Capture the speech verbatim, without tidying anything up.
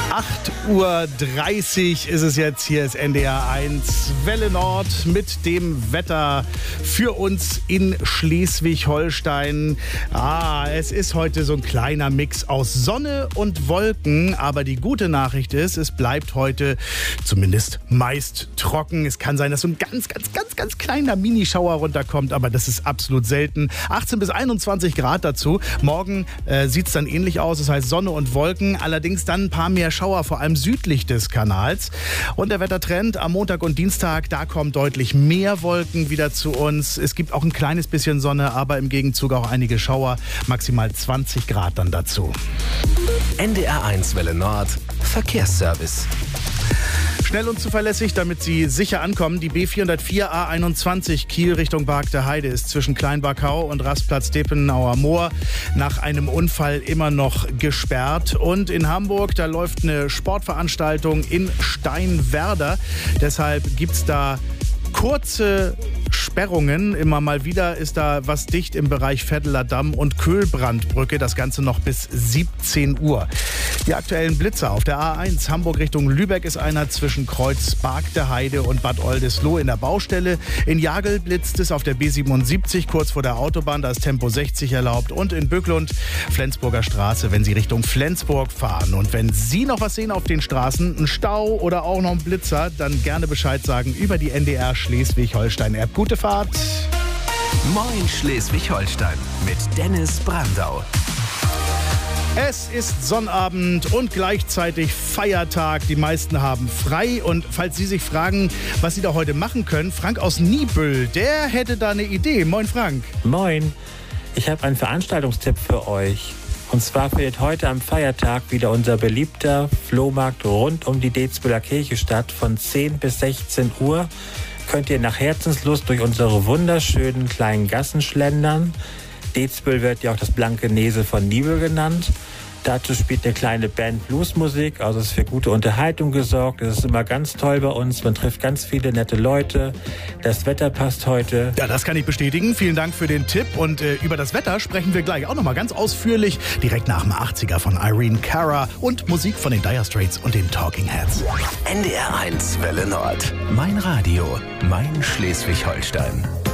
acht Uhr dreißig ist es jetzt. Hier ist N D R eins Welle Nord mit dem Wetter für uns in Schleswig-Holstein. Ah, es ist heute so ein kleiner Mix aus Sonne und Wolken. Aber die gute Nachricht ist, es bleibt heute zumindest meist trocken. Es kann sein, dass so ein ganz, ganz, ganz, ganz kleiner Minischauer runterkommt. Aber das ist absolut selten. achtzehn bis einundzwanzig Grad dazu. Morgen äh, sieht es dann ähnlich aus. Das heißt Sonne und Wolken. Allerdings dann ein paar mehr Schauer, vor allem südlich des Kanals. Und der Wettertrend am Montag und Dienstag, da kommen deutlich mehr Wolken wieder zu uns. Es gibt auch ein kleines bisschen Sonne, aber im Gegenzug auch einige Schauer. Maximal zwanzig Grad dann dazu. N D R eins Welle Nord, Verkehrsservice. Schnell und zuverlässig, damit Sie sicher ankommen. Die B vierhundertvier A einundzwanzig Kiel Richtung Bargte Heide ist zwischen Kleinbarkau und Rastplatz Depenauer Moor nach einem Unfall immer noch gesperrt. Und in Hamburg, da läuft eine Sportveranstaltung in Steinwerder. Deshalb gibt es da kurze Sperrungen. Immer mal wieder ist da was dicht im Bereich Vetteler Damm und Köhlbrandbrücke. Das Ganze noch bis siebzehn Uhr. Die aktuellen Blitzer auf der A eins Hamburg Richtung Lübeck ist einer zwischen Kreuz Bargte Heide und Bad Oldesloe in der Baustelle. In Jagel blitzt es auf der B siebenundsiebzig kurz vor der Autobahn. Da ist Tempo sechzig erlaubt. Und in Bücklund, Flensburger Straße, wenn Sie Richtung Flensburg fahren. Und wenn Sie noch was sehen auf den Straßen, einen Stau oder auch noch einen Blitzer, dann gerne Bescheid sagen über die N D R Schleswig-Holstein-App. Gute Fahrt! Moin Schleswig-Holstein mit Dennis Brandau. Es ist Sonnabend und gleichzeitig Feiertag. Die meisten haben frei. Und falls Sie sich fragen, was Sie da heute machen können, Frank aus Niebüll, der hätte da eine Idee. Moin Frank. Moin. Ich habe einen Veranstaltungstipp für euch. Und zwar findet heute am Feiertag wieder unser beliebter Flohmarkt rund um die Dezbüller Kirche statt. Von zehn bis sechzehn Uhr könnt ihr nach Herzenslust durch unsere wunderschönen kleinen Gassen schlendern. Dezbüll wird ja auch das blanke Nesel von Niebüll genannt. Dazu spielt eine kleine Band Bluesmusik, also es ist für gute Unterhaltung gesorgt. Es ist immer ganz toll bei uns, man trifft ganz viele nette Leute. Das Wetter passt heute. Ja, das kann ich bestätigen. Vielen Dank für den Tipp. Und äh, über das Wetter sprechen wir gleich auch nochmal ganz ausführlich. Direkt nach dem achtziger von Irene Cara und Musik von den Dire Straits und den Talking Heads. N D R eins Welle Nord. Mein Radio, mein Schleswig-Holstein.